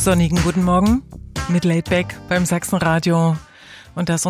Sonnigen guten Morgen mit Laidback beim Sachsenradio und das um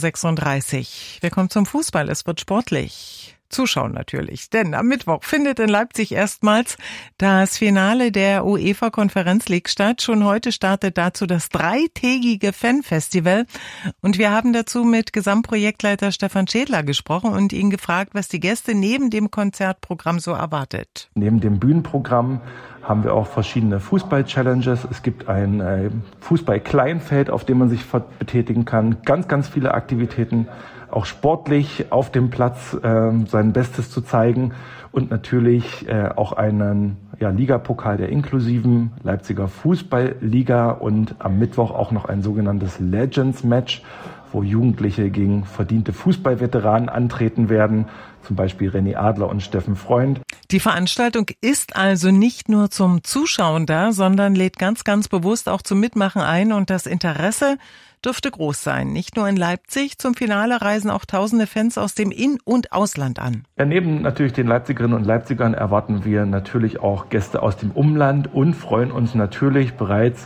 6.36 Uhr. Wir kommen zum Fußball, es wird sportlich. Zuschauen natürlich, denn am Mittwoch findet in Leipzig erstmals das Finale der UEFA Conference League statt. Schon heute startet dazu das 3-tägige Fanfestival und wir haben dazu mit Gesamtprojektleiter Stefan Schädler gesprochen und ihn gefragt, was die Gäste neben dem Konzertprogramm so erwartet. Neben dem Bühnenprogramm haben wir auch verschiedene Fußball-Challenges. Es gibt ein Fußball-Kleinfeld, auf dem man sich betätigen kann. Ganz viele Aktivitäten, auch sportlich auf dem Platz sein Bestes zu zeigen. Und natürlich auch einen Ligapokal der inklusiven Leipziger Fußballliga und am Mittwoch auch noch ein sogenanntes Legends-Match, wo Jugendliche gegen verdiente Fußballveteranen antreten werden, zum Beispiel René Adler und Steffen Freund. Die Veranstaltung ist also nicht nur zum Zuschauen da, sondern lädt ganz bewusst auch zum Mitmachen ein und das Interesse dürfte groß sein. Nicht nur in Leipzig, zum Finale reisen auch tausende Fans aus dem In- und Ausland an. Ja, neben natürlich den Leipzigerinnen und Leipzigern erwarten wir natürlich auch Gäste aus dem Umland und freuen uns natürlich bereits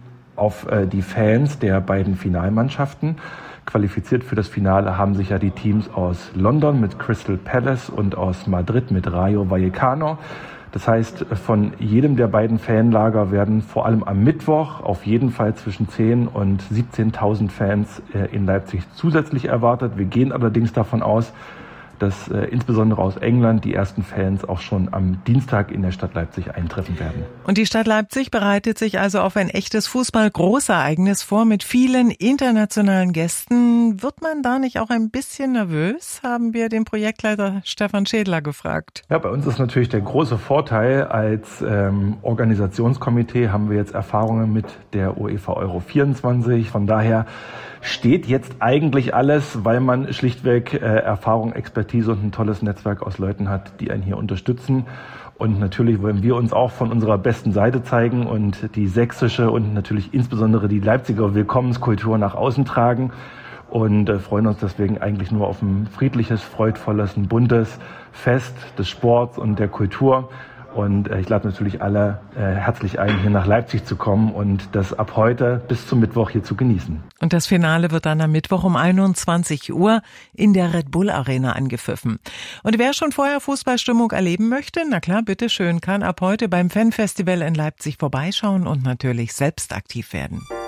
auf die Fans der beiden Finalmannschaften. Qualifiziert für das Finale haben sich ja die Teams aus London mit Crystal Palace und aus Madrid mit Rayo Vallecano. Das heißt, von jedem der beiden Fanlager werden vor allem am Mittwoch auf jeden Fall zwischen 10.000 und 17.000 Fans in Leipzig zusätzlich erwartet. Wir gehen allerdings davon aus, dass insbesondere aus England die ersten Fans auch schon am Dienstag in der Stadt Leipzig eintreffen werden. Und die Stadt Leipzig bereitet sich also auf ein echtes Fußball-Großereignis vor mit vielen internationalen Gästen. Wird man da nicht auch ein bisschen nervös? Haben wir den Projektleiter Stefan Schädler gefragt. Ja, bei uns ist natürlich der große Vorteil, als Organisationskomitee haben wir jetzt Erfahrungen mit der UEFA Euro 24. Von daher steht jetzt eigentlich alles, weil man schlichtweg Erfahrung, Expertise und ein tolles Netzwerk aus Leuten hat, die einen hier unterstützen. Und natürlich wollen wir uns auch von unserer besten Seite zeigen und die sächsische und natürlich insbesondere die Leipziger Willkommenskultur nach außen tragen. Und freuen uns deswegen eigentlich nur auf ein friedliches, freudvolles, ein buntes Fest des Sports und der Kultur. Und ich lade natürlich alle herzlich ein, hier nach Leipzig zu kommen und das ab heute bis zum Mittwoch hier zu genießen. Und das Finale wird dann am Mittwoch um 21 Uhr in der Red Bull Arena angepfiffen. Und wer schon vorher Fußballstimmung erleben möchte, na klar, bitteschön, kann ab heute beim Fanfestival in Leipzig vorbeischauen und natürlich selbst aktiv werden.